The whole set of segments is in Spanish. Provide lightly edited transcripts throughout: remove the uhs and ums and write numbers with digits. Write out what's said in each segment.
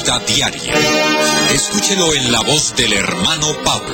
Diaria. Escúchelo en la voz del hermano Pablo.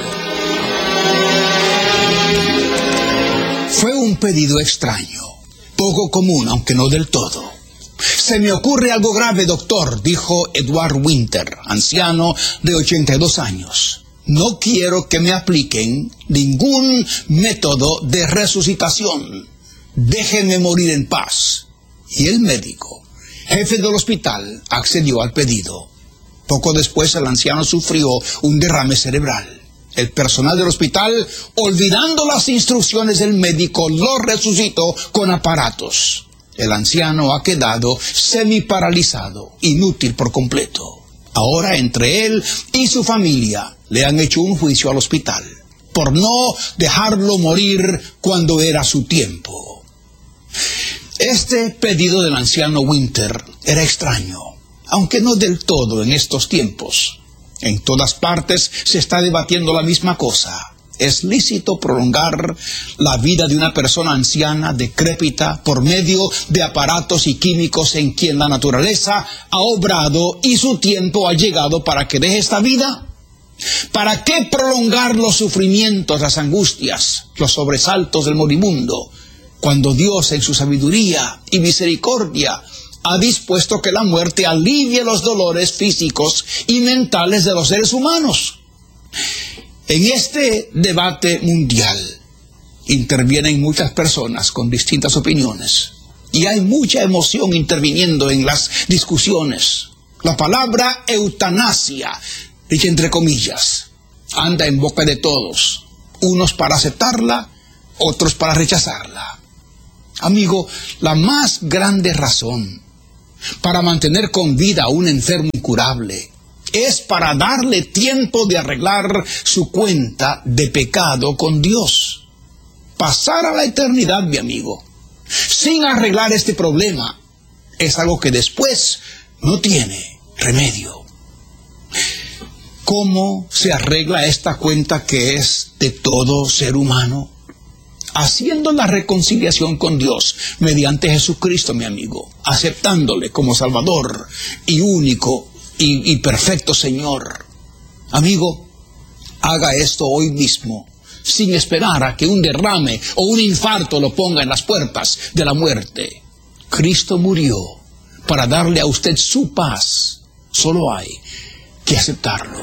Fue un pedido extraño, poco común, aunque no del todo. Se me ocurre algo grave, doctor, dijo Edward Winter, anciano de 82 años. No quiero que me apliquen ningún método de resucitación. Déjenme morir en paz. Y el médico, jefe del hospital, accedió al pedido. Poco después el anciano sufrió un derrame cerebral. El personal del hospital, olvidando las instrucciones del médico, lo resucitó con aparatos. El anciano ha quedado semiparalizado, inútil por completo. Ahora entre él y su familia le han hecho un juicio al hospital por no dejarlo morir cuando era su tiempo. Este pedido del anciano Winter era extraño, aunque no del todo en estos tiempos. En todas partes se está debatiendo la misma cosa. ¿Es lícito prolongar la vida de una persona anciana, decrépita, por medio de aparatos y químicos en quien la naturaleza ha obrado y su tiempo ha llegado para que deje esta vida? ¿Para qué prolongar los sufrimientos, las angustias, los sobresaltos del moribundo, cuando Dios en su sabiduría y misericordia ha dispuesto que la muerte alivie los dolores físicos y mentales de los seres humanos? En este debate mundial intervienen muchas personas con distintas opiniones y hay mucha emoción interviniendo en las discusiones. La palabra eutanasia, dicha entre comillas, anda en boca de todos, unos para aceptarla, otros para rechazarla. Amigo, la más grande razón para mantener con vida a un enfermo incurable es para darle tiempo de arreglar su cuenta de pecado con Dios. Pasar a la eternidad, mi amigo, sin arreglar este problema, es algo que después no tiene remedio. ¿Cómo se arregla esta cuenta que es de todo ser humano? Haciendo la reconciliación con Dios mediante Jesucristo, mi amigo, aceptándole como Salvador y único y perfecto Señor. Amigo, haga esto hoy mismo, sin esperar a que un derrame o un infarto lo ponga en las puertas de la muerte. Cristo murió para darle a usted su paz. Solo hay que aceptarlo.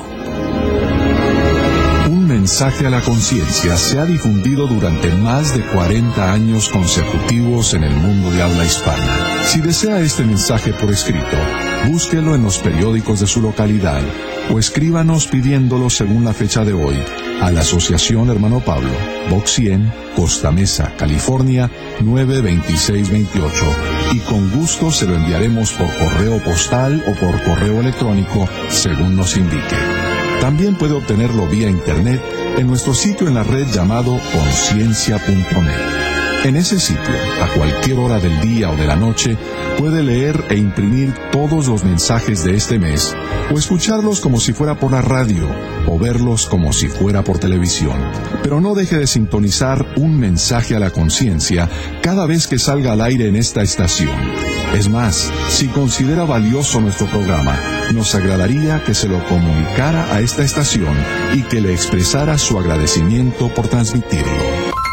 Un mensaje a la conciencia se ha difundido durante más de 40 años consecutivos en el mundo de habla hispana. Si desea este mensaje por escrito, búsquelo en los periódicos de su localidad o escríbanos pidiéndolo según la fecha de hoy a la Asociación Hermano Pablo, Box 100, Costa Mesa, California, 92628, y con gusto se lo enviaremos por correo postal o por correo electrónico según nos indique. También puede obtenerlo vía internet en nuestro sitio en la red llamado conciencia.net. En ese sitio, a cualquier hora del día o de la noche, puede leer e imprimir todos los mensajes de este mes, o escucharlos como si fuera por la radio, o verlos como si fuera por televisión. Pero no deje de sintonizar un mensaje a la conciencia cada vez que salga al aire en esta estación. Es más, si considera valioso nuestro programa, nos agradaría que se lo comunicara a esta estación y que le expresara su agradecimiento por transmitirlo.